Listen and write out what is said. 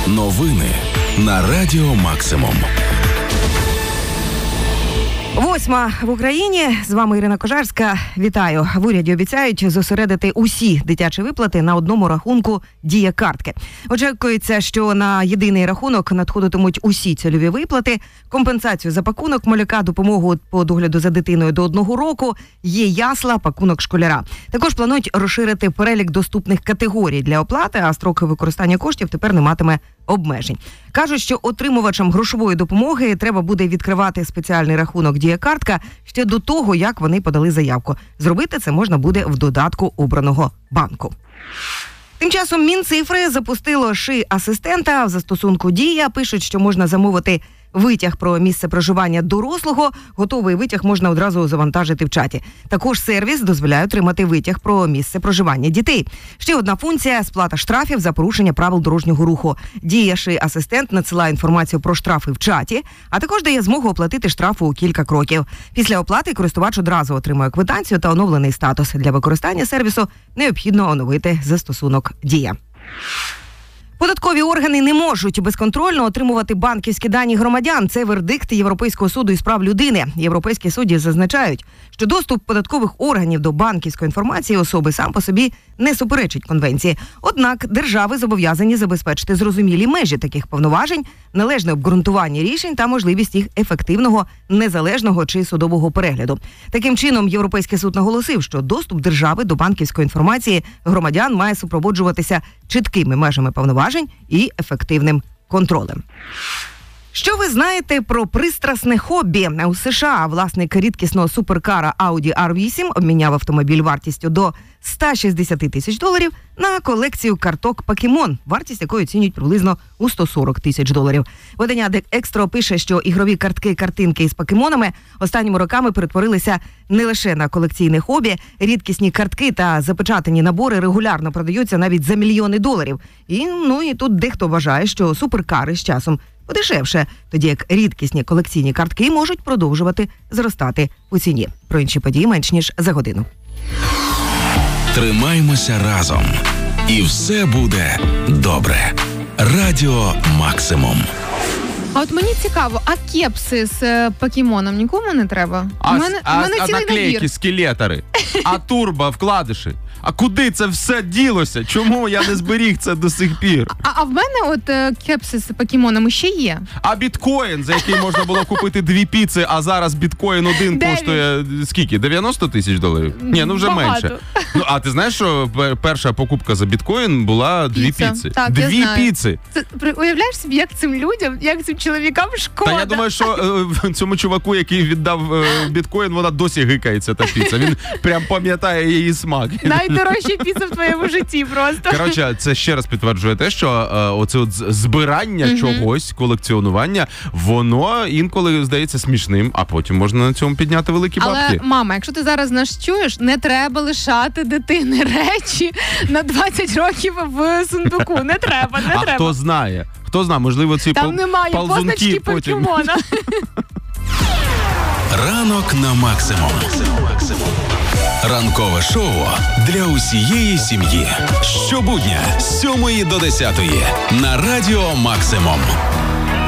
Новини на Радіо Максимум. 8 в Україні. З вами Ірина Кожарська. Вітаю. В уряді обіцяють зосередити усі дитячі виплати на одному рахунку «Дія-картки». Очікується, що на єдиний рахунок надходитимуть усі цільові виплати, компенсацію за пакунок малюка, допомогу по догляду за дитиною до 1 року, є ясла, пакунок школяра. Також планують розширити перелік доступних категорій для оплати, а строки використання коштів тепер не матиме обмежень. Кажуть, що отримувачам грошової допомоги треба буде відкривати спеціальний рахунок «Дія-картка» ще до того, як вони подали заявку. Зробити це можна буде в додатку обраного банку. Тим часом Мінцифри запустило ШИ-асистента в застосунку «Дія». Пишуть, що можна замовити витяг про місце проживання дорослого. Готовий витяг можна одразу завантажити в чаті. Також сервіс дозволяє отримати витяг про місце проживання дітей. Ще одна функція – сплата штрафів за порушення правил дорожнього руху. Дія ШИ-асистент надсилає інформацію про штрафи в чаті, а також дає змогу оплатити штрафу у кілька кроків. Після оплати користувач одразу отримує квитанцію та оновлений статус. Для використання сервісу необхідно оновити застосунок «Дія». Податкові органи не можуть безконтрольно отримувати банківські дані громадян. Це вердикт Європейського суду із прав людини. Європейські судді зазначають, що доступ податкових органів до банківської інформації особи сам по собі не суперечить конвенції. Однак держави зобов'язані забезпечити зрозумілі межі таких повноважень, належне обґрунтування рішень та можливість їх ефективного, незалежного чи судового перегляду. Таким чином, Європейський суд наголосив, що доступ держави до банківської інформації громадян має супроводжуватися чіткими межами повноважень і ефективним контролем. Що ви знаєте про пристрасне хобі? У США власник рідкісного суперкара Audi R8 обміняв автомобіль вартістю до $160 тисяч на колекцію карток Покемон, вартість якої оцінюють приблизно у $140 тисяч. Видання Екстро пише, що ігрові картки-картинки із покемонами останніми роками перетворилися не лише на колекційне хобі. Рідкісні картки та запечатані набори регулярно продаються навіть за мільйони $. І тут дехто вважає, що суперкари з часом подешевше, тоді як рідкісні колекційні картки можуть продовжувати зростати у ціні. Про інші події менш ніж за годину. Тримаймося разом. І все буде добре. Радіо Максимум. А от мені цікаво, а кепси з покемоном нікому не треба? А цілий наклейки, набір. скелетори, а турбо, вкладиші. А куди це все ділося? Чому я не зберіг це до сих пір? А в мене от кепси з покемонами ще є. А біткоін, за який можна було купити 2 піци, а зараз біткоін один коштує скільки? $90 тисяч? Ні, вже багато. менше. А ти знаєш, що перша покупка за біткоін була 2 піци? Так, 2 піци. Це, уявляєш собі, як цим людям, як цим чоловікам шкода. Та я думаю, що цьому чуваку, який віддав біткоін, вона досі гикається, та піца. Він прям пам'ятає її смак. Найдорожча піца в твоєму житті просто. Коротше, це ще раз підтверджує те, що оце от збирання чогось, колекціонування, воно інколи здається смішним, а потім можна на цьому підняти великі бабки. Але, мама, якщо ти зараз нас чуєш, не треба лишати дитини речі на 20 років в сундуку. Не треба. Хто знає, можливо, ці там немає позначки потім. покемона. Ранок на Максимум. Ранкове шоу для усієї сім'ї. Щобудня з 7 до 10 на Радіо Максимум.